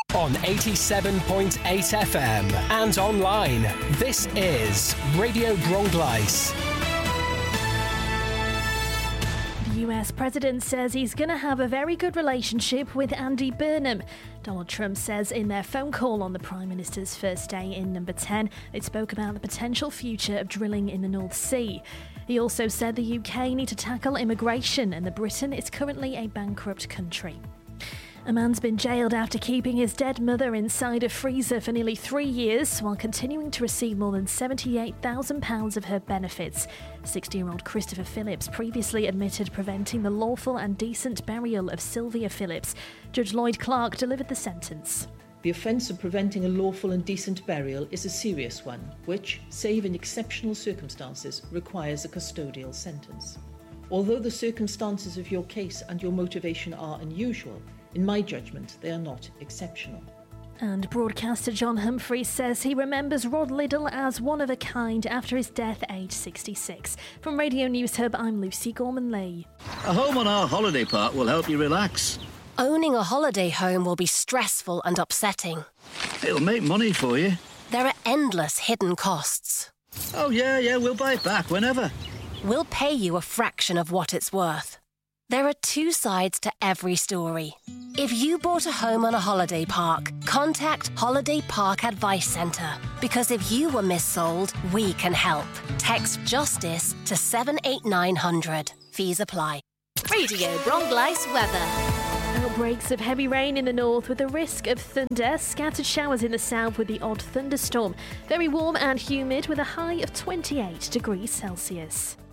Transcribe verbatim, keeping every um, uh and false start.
On eighty-seven point eight F M and online. This is Radio Bronglais. The U S president says he's going to have a very good relationship with Andy Burnham. Donald Trump says in their phone call on the Prime Minister's first day in number ten, they spoke about the potential future of drilling in the North Sea. He also said the U K need to tackle immigration and that Britain is currently a bankrupt country. A man's been jailed after keeping his dead mother inside a freezer for nearly three years while continuing to receive more than seventy-eight thousand pounds of her benefits. sixty-year-old Christopher Phillips previously admitted preventing the lawful and decent burial of Sylvia Phillips. Judge Lloyd Clark delivered the sentence. The offence of preventing a lawful and decent burial is a serious one, which, save in exceptional circumstances, requires a custodial sentence. Although the circumstances of your case and your motivation are unusual, in my judgment, they are not exceptional. And broadcaster John Humphrey says he remembers Rod Liddell as one of a kind after his death aged sixty-six. From Radio News Hub, I'm Lucy Gorman-Lee. A home on our holiday park will help you relax. Owning a holiday home will be stressful and upsetting. It'll make money for you. There are endless hidden costs. Oh yeah, yeah, we'll buy it back whenever. We'll pay you a fraction of what it's worth. There are two sides to every story. If you bought a home on a holiday park, contact Holiday Park Advice Centre. Because if you were missold, we can help. Text JUSTICE to seven eight nine hundred. Fees apply. Radio Bronglais weather. Outbreaks of heavy rain in the north with a risk of thunder. Scattered showers in the south with the odd thunderstorm. Very warm and humid with a high of twenty-eight degrees Celsius.